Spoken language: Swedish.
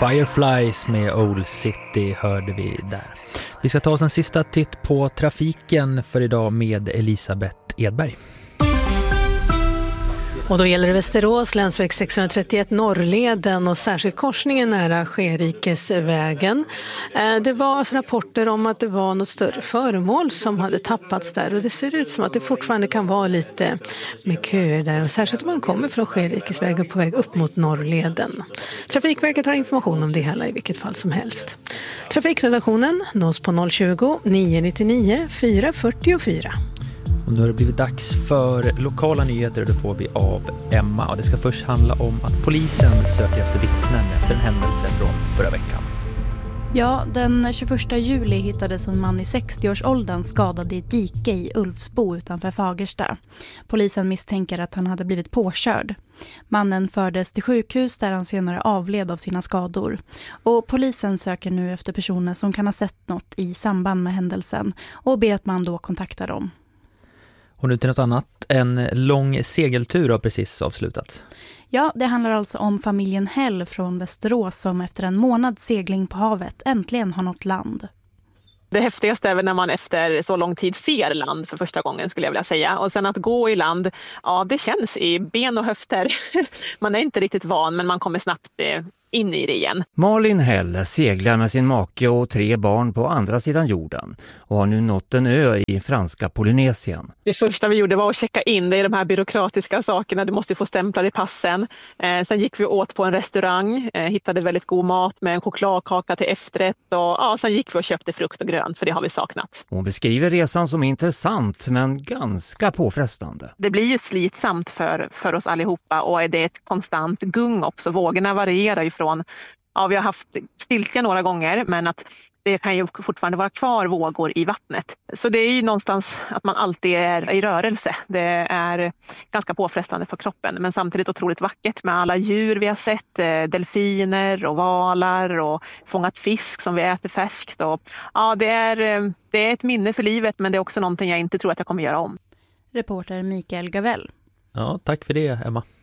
Fireflies med Old City hörde vi där. Vi ska ta oss en sista titt på trafiken för idag med Elisabeth Edberg. Och då gäller det Västerås, länsväg 631 Norrleden och särskilt korsningen nära Skerikesvägen. Det var rapporter om att det var något större föremål som hade tappats där och det ser ut som att det fortfarande kan vara lite med köer där och särskilt om man kommer från Skerikesvägen på väg upp mot Norrleden. Trafikverket har information om det hela i vilket fall som helst. Trafikredaktionen nås på 020 999 444. Och nu har det blivit dags för lokala nyheter och det får vi av Emma. Och det ska först handla om att polisen söker efter vittnen efter en händelse från förra veckan. Ja, den 21 juli hittades en man i 60-årsåldern skadad i ett dike i Ulfsbo utanför Fagersta. Polisen misstänker att han hade blivit påkörd. Mannen fördes till sjukhus där han senare avled av sina skador. Och polisen söker nu efter personer som kan ha sett något i samband med händelsen och ber att man då kontaktar dem. Och nu till något annat. En lång segeltur har precis avslutats. Ja, det handlar alltså om familjen Häll från Västerås som efter en månads segling på havet äntligen har nått land. Det häftigaste är väl när man efter så lång tid ser land för första gången skulle jag vilja säga. Och sen att gå i land, ja det känns i ben och höfter. Man är inte riktigt van men man kommer snabbt in i det igen. Malin Häll seglar med sin make och 3 barn på andra sidan jorden och har nu nått en ö i franska Polynesien. Det första vi gjorde var att checka in, det är de här byråkratiska sakerna, du måste ju få stämplar i passen. Sen gick vi åt på en restaurang, hittade väldigt god mat med en chokladkaka till efterrätt och sen gick vi och köpte frukt och grönt för det har vi saknat. Hon beskriver resan som intressant men ganska påfrestande. Det blir ju slitsamt för oss allihopa och det är ett konstant gung också, vågorna varierar ju från, ja vi har haft stiltja några gånger men att det kan ju fortfarande vara kvar vågor i vattnet. Så det är ju någonstans att man alltid är i rörelse. Det är ganska påfrestande för kroppen men samtidigt otroligt vackert med alla djur vi har sett. Delfiner och valar och fångat fisk som vi äter färskt. Och, ja, det är ett minne för livet men det är också någonting jag inte tror att jag kommer göra om. Reporter Mikael Gavell. Ja, tack för det Emma.